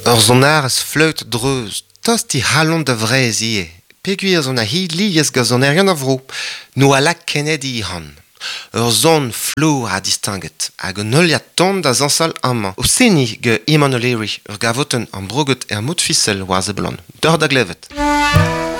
Ur zonar ez fleut dreuz, tost I halon da vrez ie. Peguir zon a hi liez gant zonerion a vro, nou a lak kennet I han. Ur zon flour a distinget, hag un heuliad ton da zansal amañ. O seni ge Iman O'Leary, ur gavoten an broget mout fissel war ze blon, dor da glevet.